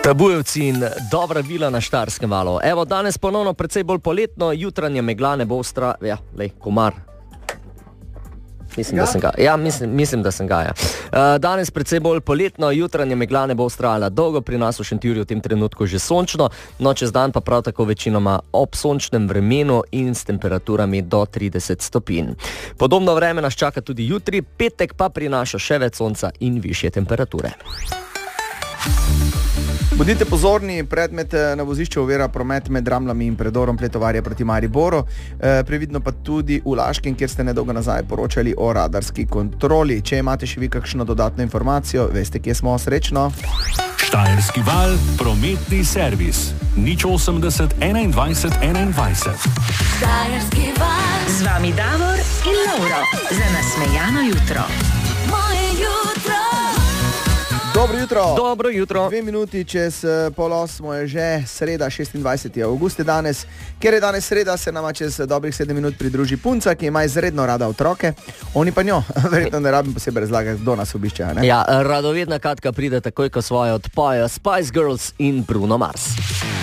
Tabujevci in dobra vila na Štajerskem valu. Evo, danes ponovno precej bolj poletno, jutranje meglane bo ostra... Ja, lej, komar. Mislim, da sem ga. Ja, mislim, da sem ga, ja. Danes precej bolj poletno, jutranje meglane bo ustrajala dolgo, pri nas v Šentjurju v tem trenutku že sončno, no čez dan pa prav tako večinoma ob sončnem vremenu in s temperaturami do 30 stopinj. Podobno vreme nas čaka tudi jutri, petek pa prinaša še več sonca in višje temperature. Bodite pozorni, predmet na vozišču ovira promet med Ramljami in predorom Pletovarja proti Mariboru. Previdno pa tudi v Laškem, kjer ste nedolgo nazaj poročali o radarski kontroli. Če imate še vi kakšno dodatno informacijo, veste, kje smo, srečno. Štajerski val, prometni servis. 080 21 21. Štajerski val. Z vami Davor in Lauro. Za nasmejano jutro. Moje jutro. Dobro jutro. Dobro jutro. 2 minuti čez 7:30 je že sreda, 26. avgust je danes. Ker je danes sreda, se nama čez dobrih 7 minut pridruži punca, ki ima izredno rada otroke. Oni pa njo. Verjetno ne rabim posebej razlagati, kdo nas obišče, ne? Ja, radovedna Katka pride takoj, ko svoje odpoje Spice Girls in Bruno Mars.